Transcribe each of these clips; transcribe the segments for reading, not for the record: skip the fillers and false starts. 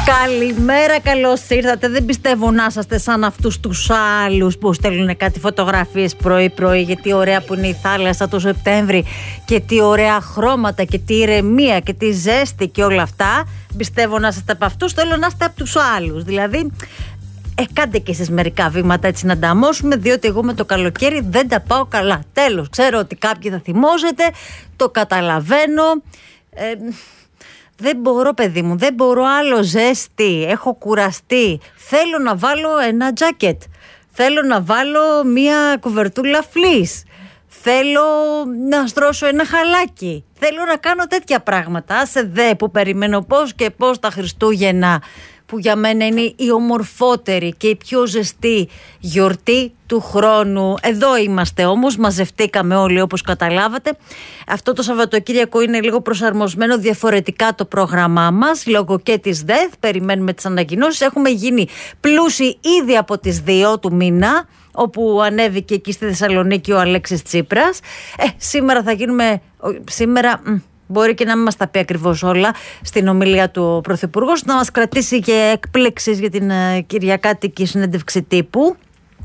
Καλημέρα, καλώς ήρθατε. Δεν πιστεύω να είσαστε σαν αυτούς τους άλλους που στέλνουν κάτι φωτογραφίες πρωί-πρωί. Γιατί ωραία που είναι η θάλασσα το Σεπτέμβρη και τι ωραία χρώματα και τι ηρεμία και τι ζέστη και όλα αυτά. Πιστεύω να είσαστε από αυτούς, θέλω να είστε από τους άλλους. Δηλαδή, κάντε και εσείς μερικά βήματα έτσι να ανταμώσουμε, διότι εγώ με το καλοκαίρι δεν τα πάω καλά. Τέλος, ξέρω ότι κάποιοι θα θυμώσετε, το καταλαβαίνω. Δεν μπορώ, παιδί μου, δεν μπορώ άλλο ζέστη, έχω κουραστεί. Θέλω να βάλω ένα τζάκετ, θέλω να βάλω μία κουβερτούλα φλις, θέλω να στρώσω ένα χαλάκι, θέλω να κάνω τέτοια πράγματα. Άσε δε που περιμένω πώς και πώς τα Χριστούγεννα, που για μένα είναι η ομορφότερη και η πιο ζεστή γιορτή του χρόνου. Εδώ είμαστε όμως, μαζευτήκαμε όλοι όπως καταλάβατε. Αυτό το Σαββατοκύριακο είναι λίγο προσαρμοσμένο διαφορετικά το πρόγραμμά μας, λόγω και της ΔΕΘ, περιμένουμε τις ανακοινώσεις. Έχουμε γίνει πλούσιοι ήδη από τις 2 του μήνα, όπου ανέβηκε εκεί στη Θεσσαλονίκη ο Αλέξης Τσίπρας. Σήμερα θα γίνουμε... Μπορεί και να μην μας τα πει ακριβώς όλα στην ομιλία του Πρωθυπουργός, να μας κρατήσει και εκπλήξεις για την κυριακάτικη συνέντευξη τύπου.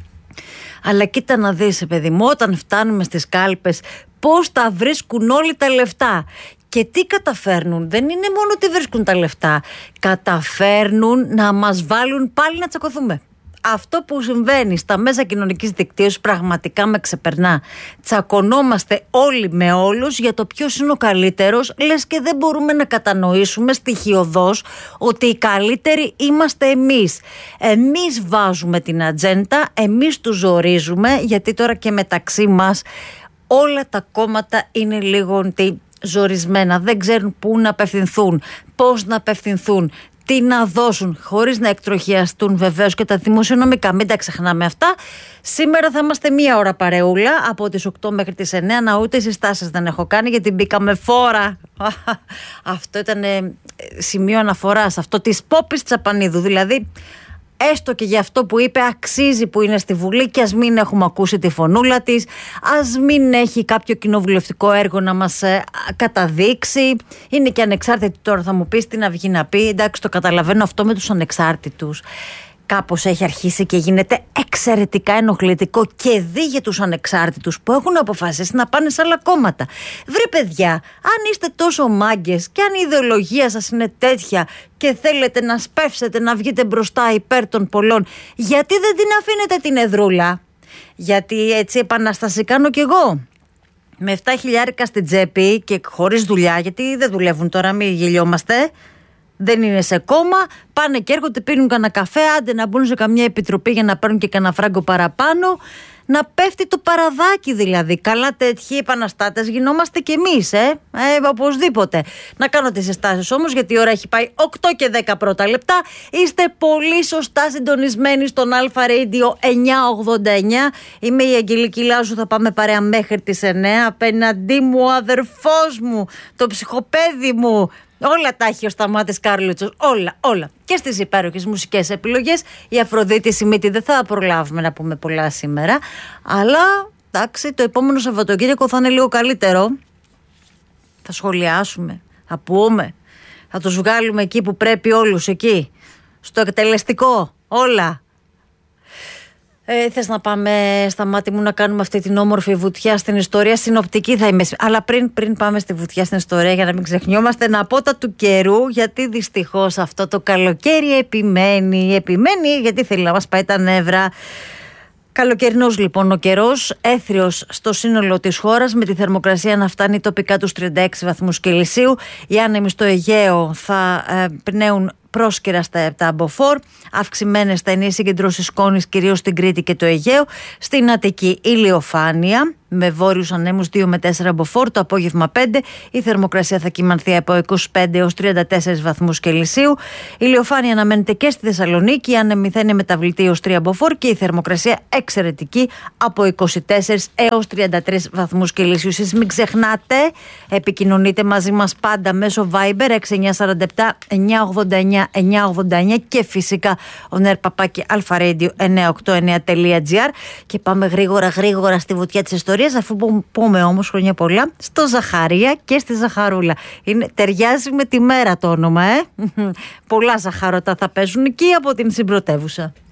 Αλλά κοίτα να δεις, παιδί μου, όταν φτάνουμε στις κάλπες, πώς τα βρίσκουν όλοι τα λεφτά. Και τι καταφέρνουν, δεν είναι μόνο ότι βρίσκουν τα λεφτά, καταφέρνουν να μας βάλουν πάλι να τσακωθούμε. Αυτό που συμβαίνει στα μέσα κοινωνικής δικτύωσης πραγματικά με ξεπερνά. Τσακωνόμαστε όλοι με όλους για το ποιος είναι ο καλύτερος, λες και δεν μπορούμε να κατανοήσουμε στοιχειωδώς ότι οι καλύτεροι είμαστε εμείς. Εμείς βάζουμε την ατζέντα, εμείς τους ζορίζουμε, γιατί τώρα και μεταξύ μας όλα τα κόμματα είναι λίγο ζορισμένα, δεν ξέρουν πού να απευθυνθούν, πώς να απευθυνθούν, τι να δώσουν, χωρίς να εκτροχιαστούν βεβαίως και τα δημοσιονομικά. Μην τα ξεχνάμε αυτά. Σήμερα θα είμαστε 1 ώρα παρεούλα, από τις 8 μέχρι τις 9. Να ούτε συστάσεις δεν έχω κάνει, γιατί μπήκαμε φόρα. Αυτό ήταν σημείο αναφοράς, αυτό της Πόπης Τσαπανίδου. Δηλαδή, έστω και για αυτό που είπε, αξίζει που είναι στη Βουλή, και ας μην έχουμε ακούσει τη φωνούλα της, ας μην έχει κάποιο κοινοβουλευτικό έργο να μας καταδείξει. Είναι και ανεξάρτητη τώρα, θα μου πεις τι να βγει να πει. Εντάξει, το καταλαβαίνω αυτό με τους ανεξάρτητους. Κάπως έχει αρχίσει και γίνεται εξαιρετικά ενοχλητικό και δει για τους ανεξάρτητους που έχουν αποφασίσει να πάνε σε άλλα κόμματα. Βρε παιδιά, αν είστε τόσο μάγκες και αν η ιδεολογία σας είναι τέτοια και θέλετε να σπεύσετε να βγείτε μπροστά υπέρ των πολλών, γιατί δεν την αφήνετε την εδρούλα? Γιατί έτσι επανάσταση κάνω κι εγώ. Με 7 χιλιάρικα στην τσέπη και χωρίς δουλειά, γιατί δεν δουλεύουν τώρα, μην γελιόμαστε. Δεν είναι σε κόμμα, πάνε και έρχονται, πίνουν κανένα καφέ, άντε να μπουν σε καμιά επιτροπή για να παίρνουν και κανένα φράγκο παραπάνω. Να πέφτει το παραδάκι δηλαδή. Καλά, τέτοιοι επαναστάτες γινόμαστε κι εμείς, οπωσδήποτε. Να κάνω τις συστάσεις όμως, γιατί η ώρα έχει πάει 8 και 10 πρώτα λεπτά. Είστε πολύ σωστά συντονισμένοι στον Αλφα Radio 989. Είμαι η Αγγελική Λάζου, θα πάμε παρέα μέχρι τις 9. Απέναντί μου ο αδερφός μου, το ψυχοπαίδι μου. Όλα τα έχει ο Σταμάτης Κάρλουτσος, όλα. Και στις υπέροχες μουσικές επιλογές. Η Αφροδίτη Σιμίτη, δεν θα προλάβουμε να πούμε πολλά σήμερα. Αλλά, εντάξει, το επόμενο Σαββατοκύριακο θα είναι λίγο καλύτερο. Θα σχολιάσουμε, θα πούμε, θα τους βγάλουμε εκεί που πρέπει όλους, εκεί, στο εκτελεστικό, όλα. Θες να πάμε, Σταμάτη μου, να κάνουμε αυτή την όμορφη βουτιά στην ιστορία? Συνοπτική θα είμαι. Αλλά πριν πάμε στη βουτιά στην ιστορία, για να μην ξεχνιόμαστε, να πω τα του καιρού, γιατί δυστυχώς αυτό το καλοκαίρι επιμένει, γιατί θέλει να μας πάει τα νεύρα. Καλοκαιρινός λοιπόν ο καιρός, έθριος στο σύνολο της χώρας, με τη θερμοκρασία να φτάνει τοπικά τους 36 βαθμούς Κελσίου. Οι άνεμοι στο Αιγαίο θα πνέουν πρόσκαιρα στα 7 μποφόρ, αυξημένες θα είναι οι συγκεντρώσεις σκόνης κυρίως στην Κρήτη και το Αιγαίο. Στην Αττική ηλιοφάνεια με βόρειους ανέμους 2 με 4 μποφόρ, το απόγευμα 5. Η θερμοκρασία θα κυμανθεί από 25 έως 34 βαθμούς Κελσίου. Η ηλιοφάνεια αναμένεται και στη Θεσσαλονίκη, η άνεμη θα είναι μεταβλητή έως 3 μποφόρ και η θερμοκρασία εξαιρετική από 24 έως 33 βαθμούς Κελσίου. Εσείς μην ξεχνάτε, επικοινωνείτε μαζί μας πάντα μέσω Viber 6947 989 989 και φυσικά ονέρ@alfaradio989.gr. Και πάμε γρήγορα στη βουτιά της ιστορίας. ιστορίες, αφού πούμε όμως χρόνια πολλά στο Ζαχαρία και στη Ζαχαρούλα. Ταιριάζει με τη μέρα το όνομα, Πολλά ζαχαρωτά θα παίζουν εκεί από την συμπρωτεύουσα.